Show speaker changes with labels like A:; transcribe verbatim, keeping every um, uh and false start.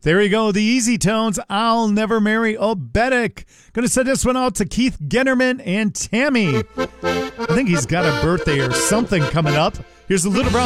A: There you go. The Easy Tones. I'll Never Marry Obedic. Going to send this one out to Keith Gennerman and Tammy. I think he's got a birthday or something coming up. Here's the Little Brown